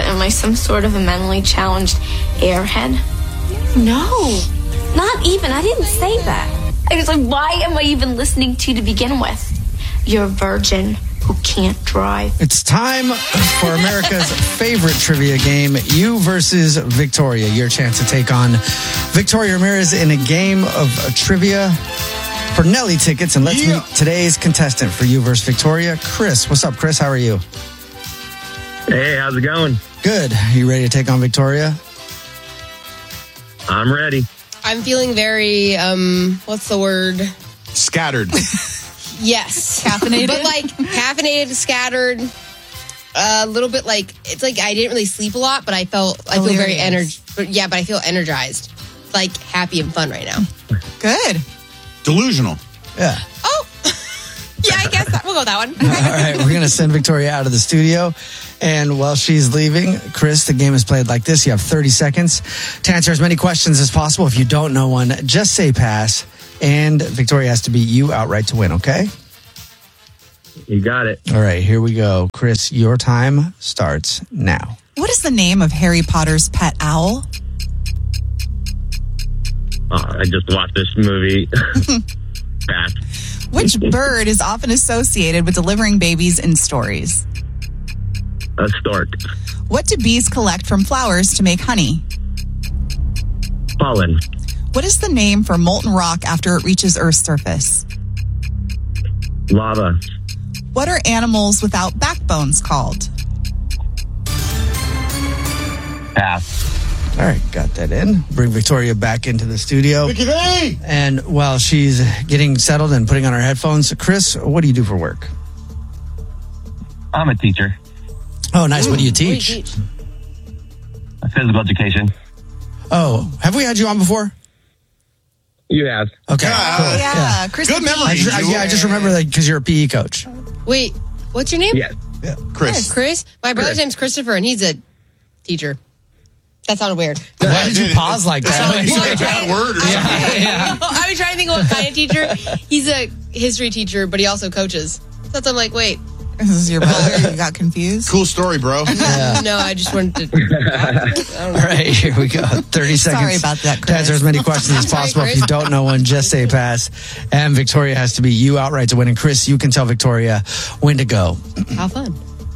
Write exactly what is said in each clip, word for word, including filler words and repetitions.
Am I some sort of a mentally challenged airhead? No, not even. I didn't say that. I was like, why am I even listening to you to begin with? You're a virgin who can't drive. It's time for America's favorite trivia game, you versus Victoria. Your chance to take on Victoria Ramirez in a game of trivia for Nelly tickets. And let's yeah. meet today's contestant for you versus Victoria, Chris. What's up, Chris? How are you? Hey, how's it going? Good. You ready to take on Victoria? I'm ready. I'm feeling very, um, what's the word? Scattered. Yes. Caffeinated? But like caffeinated, scattered, a little bit like, it's like I didn't really sleep a lot, but I felt, I feel very energized. Yeah, but I feel energized. Like happy and fun right now. Good. Delusional. Yeah. Oh, yeah, I guess that, we'll go with that one. All right, we're going to send Victoria out of the studio. And while she's leaving, Chris, the game is played like this. You have thirty seconds to answer as many questions as possible. If you don't know one, just say pass. And Victoria has to beat you outright to win, okay? You got it. All right, here we go. Chris, your time starts now. What is the name of Harry Potter's pet owl? Oh, I just watched this movie. Pass. Which bird is often associated with delivering babies in stories? A stork. What do bees collect from flowers to make honey? Pollen. What is the name for molten rock after it reaches Earth's surface? Lava. What are animals without backbones called? Pass. All right, got that in. Bring Victoria back into the studio. Vicky V! And while she's getting settled and putting on her headphones, Chris, what do you do for work? I'm a teacher. Oh, nice. What do you What do you teach? teach? Physical education. Oh, have we had you on before? You have. Okay. Yeah. cool. Yeah, Yeah. Chris. Good the memory. I Bee. just, I, yeah, I just remember that because you're a P E coach. Wait, what's your name? Yes. Yeah. Chris. Chris? My brother's Chris. name's Christopher, and he's a teacher. That sounded weird. Why did you pause like that? You said a bad word or something. yeah. I was trying to think of what kind of teacher. He's a history teacher, but he also coaches. So I'm like, wait, This is your brother. You got confused. Cool story, bro. Yeah. no, I just wanted to. I don't know. All right, here we go. thirty seconds. Sorry about that, To answer Chris. as many questions as Sorry, possible. If Chris. you don't know one, just say pass. And Victoria has to be you outright to win. And Chris, you can tell Victoria when to go. How fun.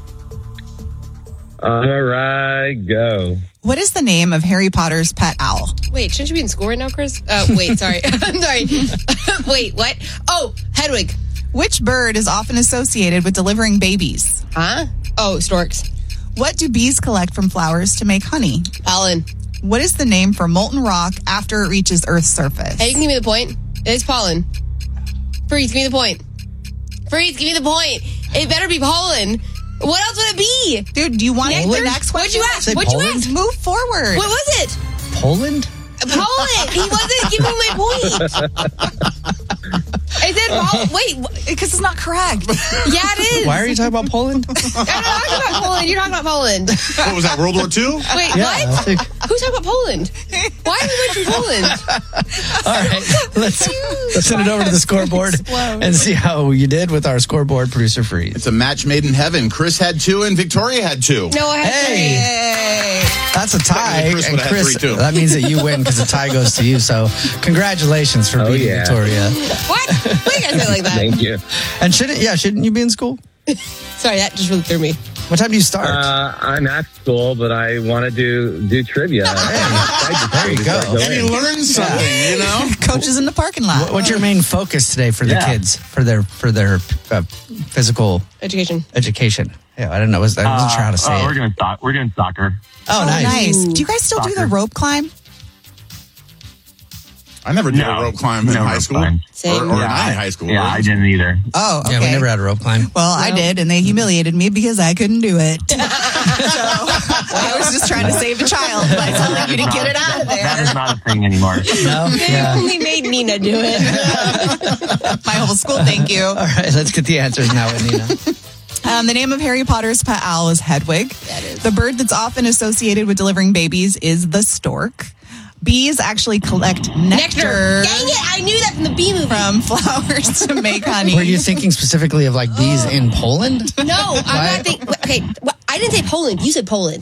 All right, go. What is the name of Harry Potter's pet owl? Wait, shouldn't you be in school right now, Chris? Uh, wait, sorry. I'm sorry. Wait, what? Oh, Hedwig. Which bird is often associated with delivering babies? Huh? Oh, storks. What do bees collect from flowers to make honey? Pollen. What is the name for molten rock after it reaches Earth's surface? Hey, you can give me the point. It's pollen. Freeze, give me the point. Freeze, give me the point. It better be pollen. What else would it be? Dude, do you want Nectar? the next What'd question? you ask? Say What'd you Poland? ask? Move forward. What was it? Poland? Pollen. He wasn't giving my point. I said pollen. Wait, Because it's not correct. yeah, it is. Why are you talking about Poland? I'm not talking about Poland. You're talking about Poland. What was that, World War Two? Wait, Yeah, what? I think- Who's talking about Poland? Why are we mentioning Poland? All right, let's, let's send it over to the scoreboard and see how you did with our scoreboard producer Freeze. It's a match made in heaven. Chris had two and Victoria had two. No, I have Hey. Hey. That's a tie. Technically, Chris and would've had Chris, three, too. that means that you win because the tie goes to you. So congratulations for Oh, beating yeah. Victoria. What? Why you guys say it like that? Thank you. And shouldn't, yeah, shouldn't you be in school? Sorry, that just really threw me. What time do you start? Uh, I'm at school, but I want to do do trivia. There you go. And he learned something, you know? Coaches in the parking lot. What- What's your main focus today for the Yeah. kids for their for their uh, physical Education. education? Yeah, I don't know. I wasn't sure how to say oh, it. we're doing so- we're doing soccer. Oh, Oh, nice. nice. Do you guys still do the Soccer. rope climb? I never did No. a rope climb in No high rope school. climb. Same. Or, or yeah, not in I- high school. Yeah, right? I didn't either. Oh, okay. Yeah, we never had a rope climb. Well, I No. did, and they humiliated me because I couldn't do it. so I was just trying to save a child by telling you to get it out of That there. is not a thing anymore. No? They Yeah. only made Nina do it. My whole school, thank you. All right, let's get the answers now, Nina. Um, the name of Harry Potter's pet owl is Hedwig. That is. The bird that's often associated with delivering babies is the stork. Bees actually collect nectar, Nectar. Dang it, I knew that from the bee movie. from flowers to make honey. Were you thinking specifically of like bees in Poland? No, I'm not thinking. Okay, well, I didn't say Poland. You said Poland.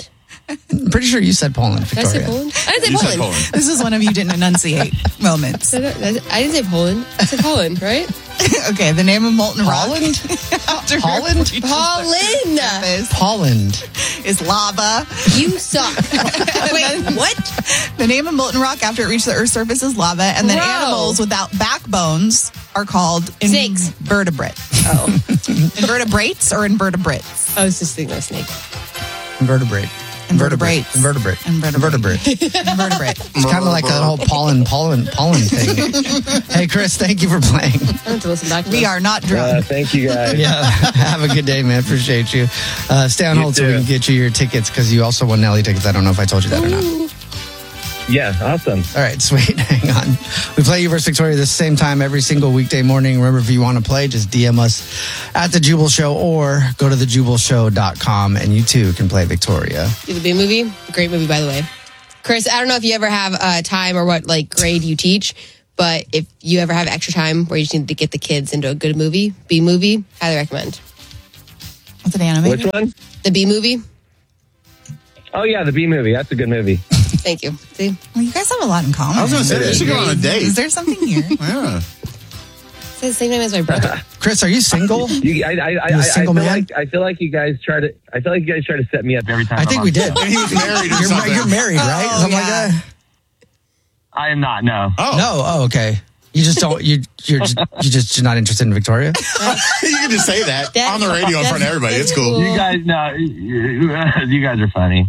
I'm pretty sure you said Poland, Did I say Victoria. Poland? I didn't say You Poland. said Poland. This is one of you didn't enunciate moments. I didn't I didn't say Poland. I said Poland, right? Okay, the name of molten rock. Holland? After it Holland? reaches the Poland. surface Poland. is lava. You suck. Wait, what? The name of molten rock after it reaches the Earth's surface is lava, and then Whoa. animals without backbones are called Snakes. invertebrates. Oh, Invertebrates or invertebrates? I was just thinking of snake. Invertebrate. Invertebrates. Invertebrate. Invertebrate. Invertebrate. Invertebrate. It's kind of like that whole pollen, pollen, pollen thing. Hey, Chris, thank you for playing. I have to listen back to We this. are not Uh, drunk. thank you guys. Yeah. Have a good day, man. Appreciate you. Uh, stay on You hold so we too. can get you your tickets because you also won Nelly tickets. I don't know if I told you that or not. Yeah, awesome. All right, sweet. Hang on. We play you versus Victoria the same time every single weekday morning. Remember, if you want to play, just D M us at The Jubal Show or go to the jubal show dot com and you too can play Victoria. See the B movie? Great movie, by the way. Chris, I don't know if you ever have uh, time or what like grade you teach, but if you ever have extra time where you just need to get the kids into a good movie, B movie, highly recommend. What's an anime? Which one? The B movie? Oh, yeah, the B movie. That's a good movie. Thank you. See? Well, you guys have a lot in common. I was going to say, they should go on a Is date. there something here? Yeah. It's the same name as my brother. Chris, are you single? You, I, I, I, You a I, I, single feel man? like, I feel like you guys try to. I feel like you guys try to set me up every time. I I'm think on we the did. show. And he was married or You're, something. you're married, right? Oh, Something yeah. like that? I am not. No. Oh. No. Oh, okay. You just don't. You you're just, you just you're not interested in Victoria. You can just say that, That- on the radio in front of everybody. that's It's cool. cool. You guys, no. You, you guys are funny.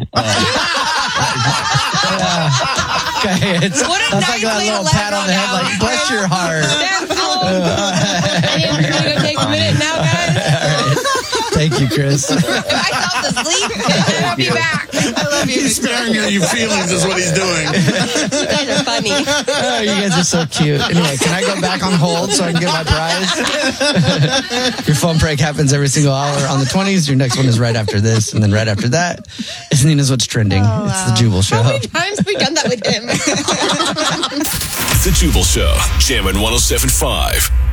Okay, it's What a that's nice like that way to little let pat it on the all head, out. like bless your heart. That's cool. Anyone's going to go take a minute now, guys? Thank you, Chris. If I fell asleep, I'll be back. I love you. He's sparing your you feelings is what he's doing. You guys are funny. Oh, you guys are so cute. Anyway, can I go back on hold so I can get my prize? Your phone prank happens every single hour on the twenties. Your next one is right after this, and then right after that is Nina's What's Trending. Oh, It's the wow. Jubal Show. How many times have we done that with him? The Jubal Show, Jammin' one oh seven point five.